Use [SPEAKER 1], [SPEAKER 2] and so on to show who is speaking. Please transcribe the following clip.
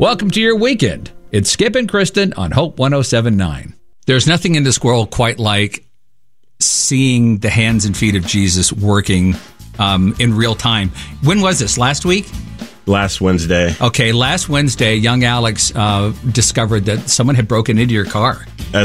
[SPEAKER 1] Welcome to your weekend. It's Skip and Kristen on Hope 107.9. There's nothing in this world quite like seeing the hands and feet of Jesus working in real time. When was this? Last week?
[SPEAKER 2] Last Wednesday.
[SPEAKER 1] Okay, last Wednesday, young Alex discovered that someone had broken into your car.